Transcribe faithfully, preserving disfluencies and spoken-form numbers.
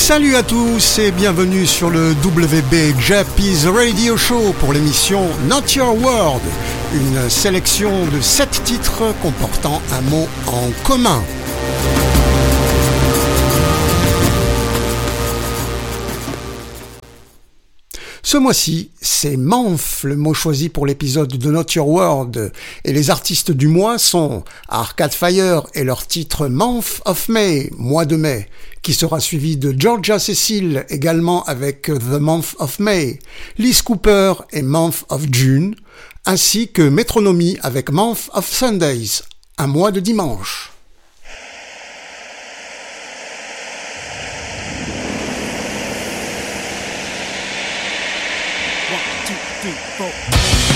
Salut à tous et bienvenue sur le W B Jappies Radio Show pour l'émission Not Your World, une sélection de sept titres comportant un mot en commun. Ce mois-ci, c'est Manf, le mot choisi pour l'épisode de Not Your World, et les artistes du mois sont Arcade Fire et leur titre Month of May, mois de mai, qui sera suivi de Georgia Cecil, également avec The Month of May, Liz Cooper et Month of June, ainsi que Metronomy avec Month of Sundays, un mois de dimanche. Three, four.